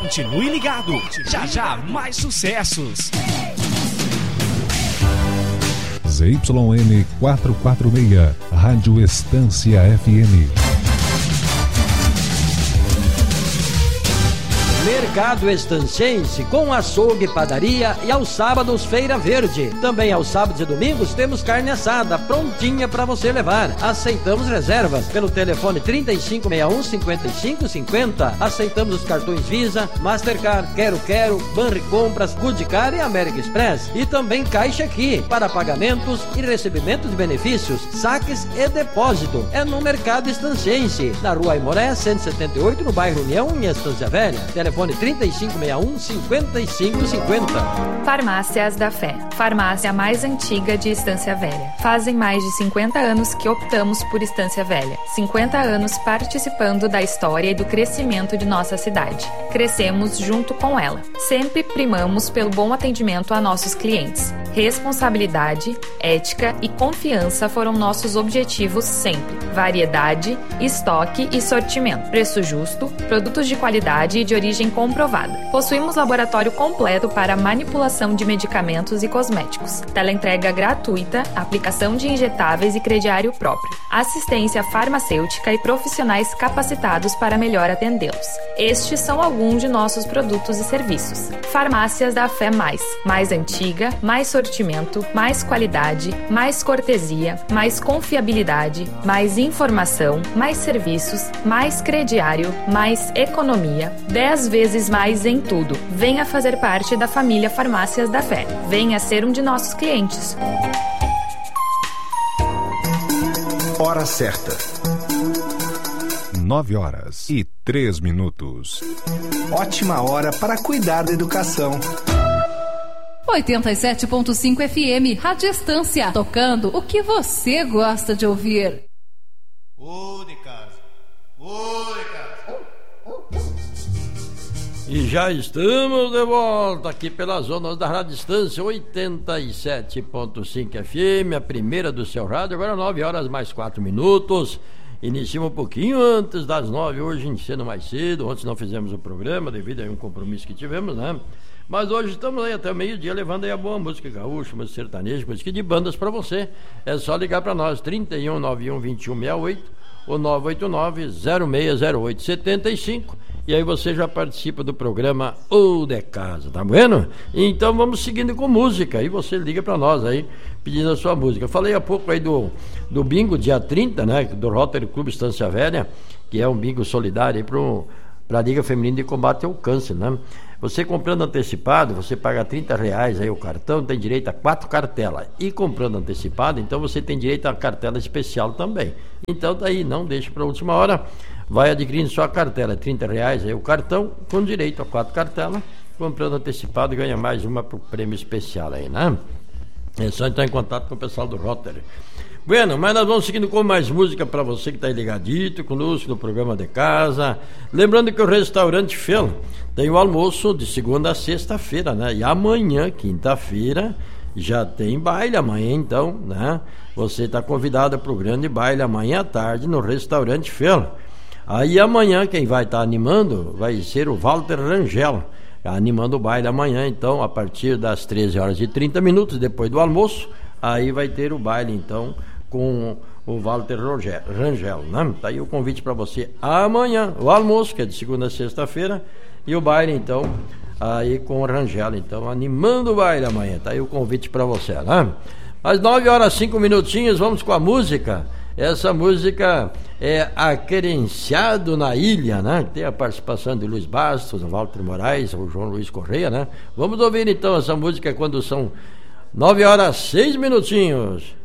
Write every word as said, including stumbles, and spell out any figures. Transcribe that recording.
Continue ligado, já já mais sucessos. Z Y N quatrocentos e quarenta e seis, Rádio Estância F M. Mercado Estanciense com açougue, padaria e aos sábados Feira Verde. Também aos sábados e domingos temos carne assada prontinha para você levar. Aceitamos reservas pelo telefone trinta e cinco sessenta e um, cinquenta e cinco cinquenta. Aceitamos os cartões Visa, Mastercard, Quero Quero, Banri Compras, Goodcar e American Express. E também Caixa Aqui para pagamentos e recebimento de benefícios, saques e depósito. É no Mercado Estanciense, na Rua Aimoré, cento e setenta e oito, no bairro União, em Estância Velha. Telefone trinta e cinco sessenta e um, cinquenta e cinco cinquenta. Farmácias da Fé, farmácia mais antiga de Estância Velha. Fazem mais de cinquenta anos que optamos por Estância Velha. cinquenta anos participando da história e do crescimento de nossa cidade. Crescemos junto com ela. Sempre primamos pelo bom atendimento a nossos clientes. Responsabilidade, ética e confiança foram nossos objetivos sempre. Variedade, estoque e sortimento. Preço justo, produtos de qualidade e de origem comprovada. Possuímos laboratório completo para manipulação de medicamentos e cosméticos. Teleentrega gratuita, aplicação de injetáveis e crediário próprio. Assistência farmacêutica e profissionais capacitados para melhor atendê-los. Estes são alguns de nossos produtos e serviços. Farmácias da Fé Mais. Mais antiga, mais sortimento, mais qualidade, mais cortesia, mais confiabilidade, mais informação, mais serviços, mais crediário, mais economia. dez vezes mais em tudo. Venha fazer parte da família Farmácias da Fé. Venha ser um de nossos clientes. Hora certa. Nove horas e três minutos. Ótima hora para cuidar da educação. oitenta e sete ponto cinco F M, Rádio Estância, tocando o que você gosta de ouvir. Ô de casa, ô de casa. E já estamos de volta aqui pelas zonas da Rádio Estância, oitenta e sete ponto cinco F M, a primeira do seu rádio. Agora nove horas mais quatro minutos. Iniciamos um pouquinho antes das nove, hoje iniciando mais cedo. Ontem não fizemos o programa devido a um compromisso que tivemos, né? Mas hoje estamos aí até o meio-dia levando aí a boa música gaúcha, música sertaneja, música de bandas para você. É só ligar para nós, trinta e um, noventa e um, vinte e um, sessenta e oito ou nove oito nove, zero seis zero oito, sete cinco. E aí você já participa do programa O de Casa, tá bueno? Então vamos seguindo com música. E você liga para nós aí, pedindo a sua música. Eu falei há pouco aí do, do bingo, dia trinta, né? Do Rotary Clube Estância Velha, que é um bingo solidário aí pro, pra Liga Feminina de Combate ao Câncer, né? Você comprando antecipado, você paga trinta reais aí o cartão, tem direito a quatro cartelas. E comprando antecipado, então você tem direito a cartela especial também. Então daí, não deixe para a última hora, vai adquirindo sua cartela, trinta reais aí o cartão, com direito a quatro cartelas. Comprando antecipado, ganha mais uma pro prêmio especial aí, né? É só entrar em contato com o pessoal do Rotary. Bueno, mas nós vamos seguindo com mais música para você que está ligadito conosco no programa de casa. Lembrando que o restaurante Fel tem o almoço de segunda a sexta-feira, né? E amanhã, quinta-feira, já tem baile amanhã, então, né? Você está convidado para o grande baile amanhã à tarde no restaurante Fel. Aí amanhã quem vai estar tá animando vai ser o Walter Rangel, animando o baile amanhã, então, a partir das treze horas e trinta minutos, depois do almoço. Aí vai ter o baile, então, com o Walter Rangel, né? Tá aí o convite para você amanhã, o almoço, que é de segunda a sexta-feira, e o baile, então, aí com o Rangel, então, animando o baile amanhã. Tá aí o convite para você, né? Às nove horas, cinco minutinhos, vamos com a música. Essa música é Aquerenciado na Ilha, né? Tem a participação de Luiz Bastos, o Walter Moraes, o João Luiz Correia, né? Vamos ouvir, então, essa música quando são nove horas, seis minutinhos.